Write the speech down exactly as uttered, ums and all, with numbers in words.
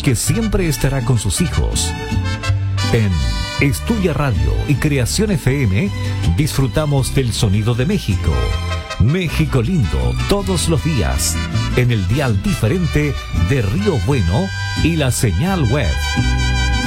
que siempre estará con sus hijos. En Estudia Radio y Creación F M disfrutamos del sonido de México. México lindo todos los días en el dial diferente de Río Bueno y la señal web.